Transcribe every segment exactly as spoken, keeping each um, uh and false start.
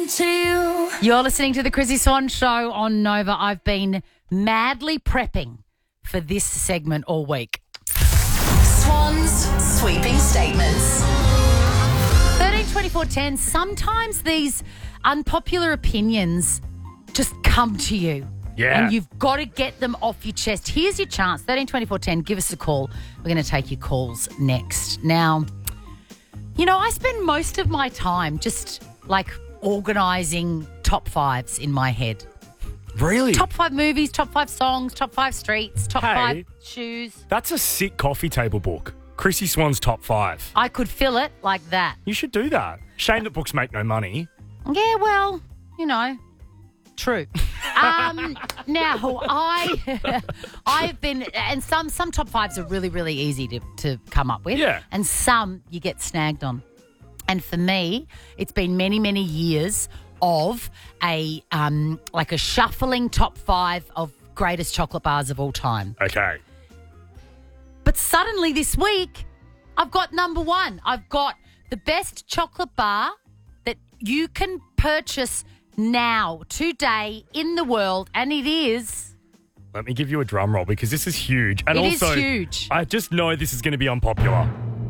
to you. You're listening to the Chrissy Swan Show on Nova. I've been madly prepping for this segment all week. Swan's sweeping statements. thirteen twenty-four ten. Sometimes these unpopular opinions just come to you. Yeah. And you've got to get them off your chest. Here's your chance. thirteen twenty-four ten. Give us a call. We're going to take your calls next. Now, you know, I spend most of my time just like organising top fives in my head. Really? Top five movies, top five songs, top five streets, top Hey. five shoes. That's a sick coffee table book. Chrissy Swan's top five. I could fill it like that. You should do that. Shame that books make no money. Yeah, well, you know, true. Um, now, I, I've been, and some some top fives are really, really easy to, to come up with. Yeah. And some you get snagged on. And for me, it's been many, many years of a um, like a shuffling top five of greatest chocolate bars of all time. Okay. But suddenly this week, I've got number one. I've got the best chocolate bar that you can purchase now, today, in the world, and it is... Let me give you a drum roll because this is huge. And It is also, huge. I just know this is going to be unpopular.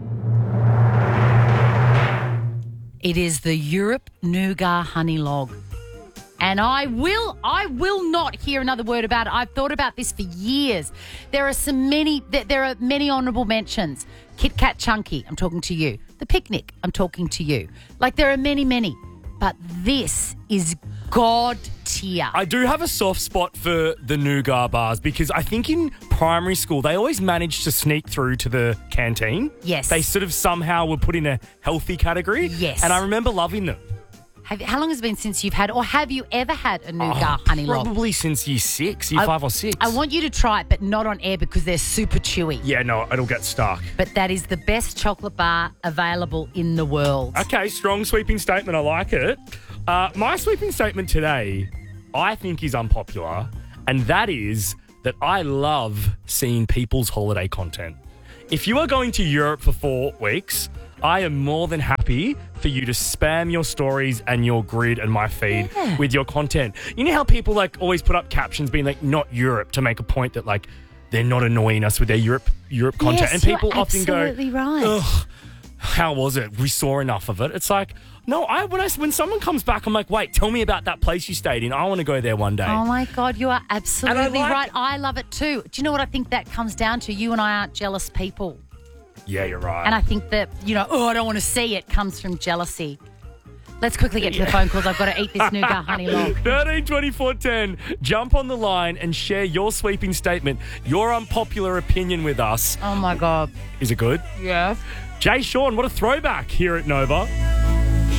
It is the Europe Nougat Honey Log. And I will I will not hear another word about it. I've thought about this for years. There are some many there are many honourable mentions. Kit Kat Chunky, I'm talking to you. The Picnic, I'm talking to you. Like there are many, many. But this is God tier. I do have a soft spot for the nougat bars because I think in primary school they always managed to sneak through to the canteen. Yes. They sort of somehow were put in a healthy category. Yes. And I remember loving them. Have, how long has it been since you've had, or have you ever had a nougat honey log? Probably since year six, year I- five or six. I want you to try it, but not on air because they're super chewy. Yeah, no, it'll get stuck. But that is the best chocolate bar available in the world. Okay, strong sweeping statement. I like it. Uh, my sweeping statement today, I think, is unpopular, and that is that I love seeing people's holiday content. If you are going to Europe for four weeks, I am more than happy for you to spam your stories and your grid and my feed Yeah. with your content. You know how people like always put up captions being like, not Europe, to make a point that like they're not annoying us with their Europe Europe content. Yes, and people you're often go, absolutely right. ugh, how was it? We saw enough of it. It's like, no, I when I when someone comes back, I'm like, wait, tell me about that place you stayed in. I want to go there one day. Oh, my God, you are absolutely like- right. I love it too. Do you know what I think that comes down to? You and I aren't jealous people. Yeah, you're right. And I think that, you know, oh, I don't want to see it comes from jealousy. Let's quickly get to the phone calls. I've got to eat this nougat honey log. thirteen twenty-four ten. Jump on the line and share your sweeping statement, your unpopular opinion with us. Oh, my God. Is it good? Yeah. Jay Sean, what a throwback here at Nova.